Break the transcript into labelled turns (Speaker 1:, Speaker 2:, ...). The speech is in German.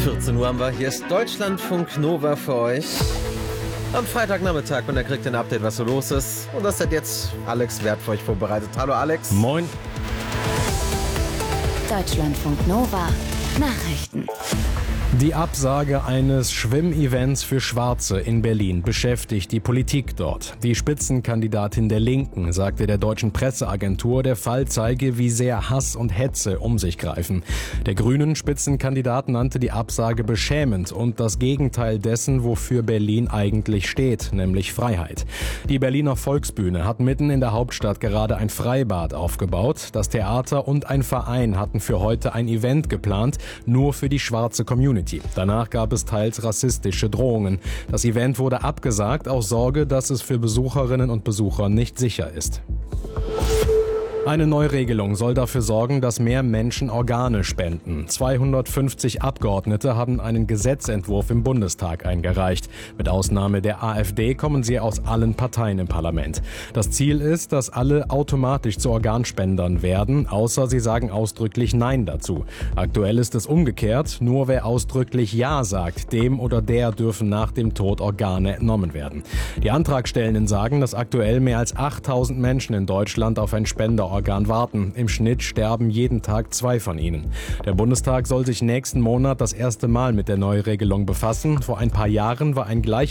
Speaker 1: 14 Uhr haben wir. Hier ist Deutschlandfunk Nova für euch. Am Freitagnachmittag und er kriegt ein Update, was so los ist. Und das hat jetzt Alex Wert für euch vorbereitet. Hallo Alex.
Speaker 2: Moin.
Speaker 3: Deutschlandfunk Nova Nachrichten.
Speaker 2: Die Absage eines Schwimmevents für Schwarze in Berlin beschäftigt die Politik dort. Die Spitzenkandidatin der Linken sagte der deutschen Presseagentur, der Fall zeige, wie sehr Hass und Hetze um sich greifen. Der grünen Spitzenkandidat nannte die Absage beschämend und das Gegenteil dessen, wofür Berlin eigentlich steht, nämlich Freiheit. Die Berliner Volksbühne hat mitten in der Hauptstadt gerade ein Freibad aufgebaut. Das Theater und ein Verein hatten für heute ein Event geplant, nur für die schwarze Community. Danach gab es teils rassistische Drohungen. Das Event wurde abgesagt, aus Sorge, dass es für Besucherinnen und Besucher nicht sicher ist. Eine Neuregelung soll dafür sorgen, dass mehr Menschen Organe spenden. 250 Abgeordnete haben einen Gesetzentwurf im Bundestag eingereicht. Mit Ausnahme der AfD kommen sie aus allen Parteien im Parlament. Das Ziel ist, dass alle automatisch zu Organspendern werden, außer sie sagen ausdrücklich Nein dazu. Aktuell ist es umgekehrt. Nur wer ausdrücklich Ja sagt, dem oder der dürfen nach dem Tod Organe entnommen werden. Die Antragstellenden sagen, dass aktuell mehr als 8000 Menschen in Deutschland auf ein Spenderorgan warten. Im Schnitt sterben jeden Tag 2 von ihnen. Der Bundestag soll sich nächsten Monat das erste Mal mit der Neuregelung befassen. Vor ein paar Jahren war ein gleicher